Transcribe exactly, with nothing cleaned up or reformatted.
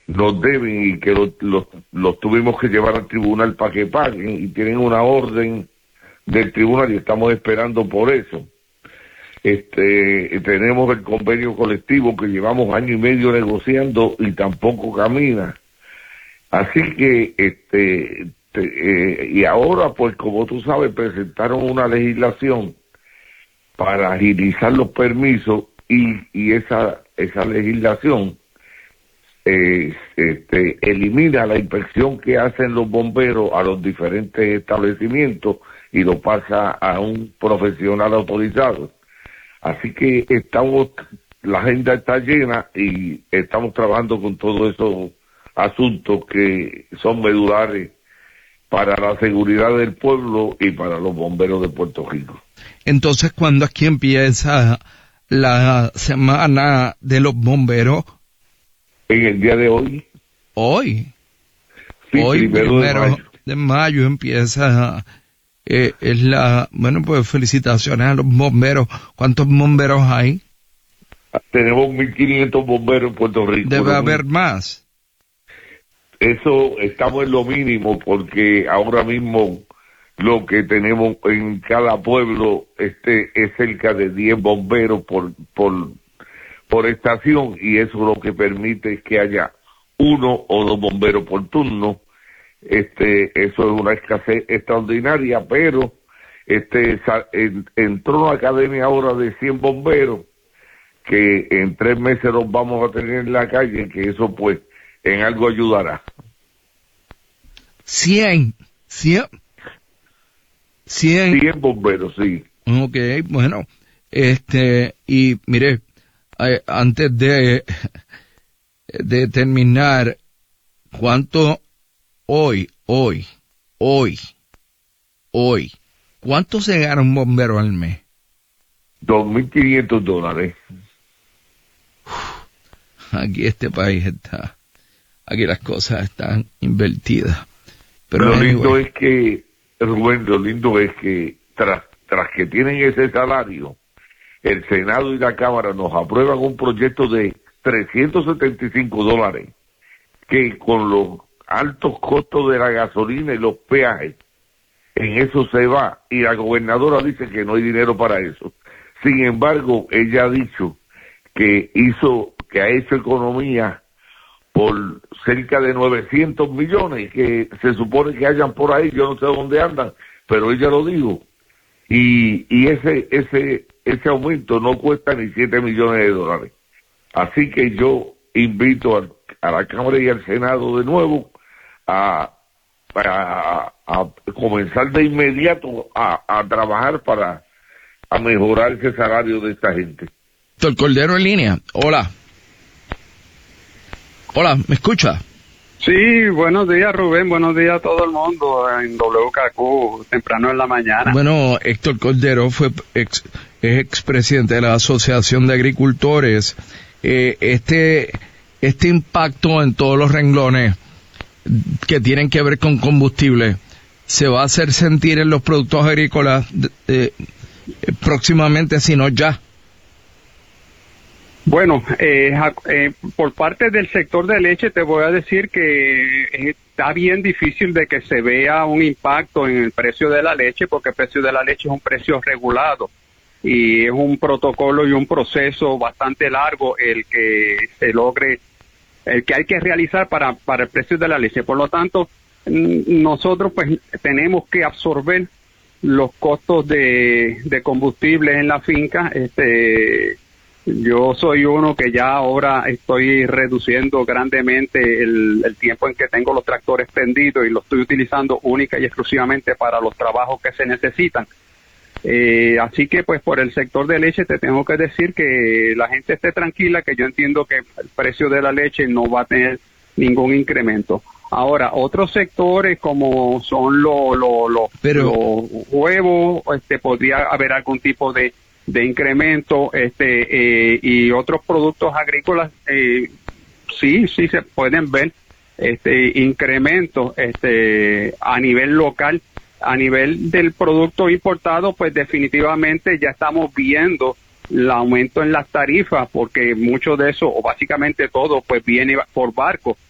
nos deben y que los lo, lo tuvimos que llevar al tribunal para que paguen, y tienen una orden del tribunal y estamos esperando por eso. Este, tenemos el convenio colectivo que llevamos año y medio negociando y tampoco camina. Así que, este, te, eh, y ahora, pues como tú sabes, presentaron una legislación para agilizar los permisos, y, y esa, esa legislación eh, este, elimina la inspección que hacen los bomberos a los diferentes establecimientos y lo pasa a un profesional autorizado. Así que estamos, la agenda está llena y estamos trabajando con todos esos asuntos que son medulares para la seguridad del pueblo y para los bomberos de Puerto Rico. Entonces, ¿cuándo aquí empieza la semana de los bomberos? En el día de hoy. Hoy. Sí, hoy, primero, primero de mayo. de mayo empieza, eh, es la, bueno, pues felicitaciones a los bomberos. ¿Cuántos bomberos hay? Tenemos mil quinientos bomberos en Puerto Rico. Debe ¿no? haber más. Eso, estamos en lo mínimo, porque ahora mismo lo que tenemos en cada pueblo este es cerca de diez bomberos por por por estación, y eso lo que permite que haya uno o dos bomberos por turno. Este, eso es una escasez extraordinaria, pero este en, entró una academia ahora de cien bomberos que en tres meses los vamos a tener en la calle, que eso pues en algo ayudará. Cien, cien, cien. Cien bomberos, sí. Okay, bueno, este, y mire, eh, antes de, de terminar, ¿cuánto hoy, hoy, hoy, hoy, cuánto se gana un bombero al mes? Dos mil quinientos dólares. Aquí este país está, aquí las cosas están invertidas. Pero lo anyway. lindo es que, Rubén, lo lindo es que tras, tras que tienen ese salario, el Senado y la Cámara nos aprueban un proyecto de trescientos setenta y cinco dólares, que con los altos costos de la gasolina y los peajes, en eso se va, y la gobernadora dice que no hay dinero para eso. Sin embargo, ella ha dicho que hizo, que ha hecho economía por cerca de novecientos millones, que se supone que hayan por ahí, yo no sé dónde andan, pero ella lo dijo, y, y ese, ese, ese aumento no cuesta ni siete millones de dólares. Así que yo invito a, a la Cámara y al Senado de nuevo a, a, a comenzar de inmediato a, a trabajar para a mejorar ese salario de esta gente. Doctor Cordero en línea, hola. Hola, ¿me escucha? Sí, buenos días, Rubén, buenos días a todo el mundo en W K Q, temprano en la mañana. Bueno, Héctor Cordero fue ex, es expresidente de la Asociación de Agricultores. Eh, este, este impacto en todos los renglones que tienen que ver con combustible se va a hacer sentir en los productos agrícolas eh, próximamente, si no ya. Bueno, eh, eh, por parte del sector de leche te voy a decir que está bien difícil de que se vea un impacto en el precio de la leche, porque el precio de la leche es un precio regulado y es un protocolo y un proceso bastante largo el que se logre, el que hay que realizar para, para el precio de la leche. Por lo tanto, nosotros pues tenemos que absorber los costos de, de combustible en la finca. Este, yo soy uno que ya ahora estoy reduciendo grandemente el, el tiempo en que tengo los tractores prendidos y los estoy utilizando única y exclusivamente para los trabajos que se necesitan. Eh, así que pues por el sector de leche te tengo que decir que la gente esté tranquila, que yo entiendo que el precio de la leche no va a tener ningún incremento. Ahora, otros sectores como son los lo, lo, Pero... los huevos, este, podría haber algún tipo de, de incremento, este, eh, y otros productos agrícolas, eh, sí, sí se pueden ver, este, incrementos, este, a nivel local. A nivel del producto importado, pues definitivamente ya estamos viendo el aumento en las tarifas, porque mucho de eso, o básicamente todo, pues viene por barco.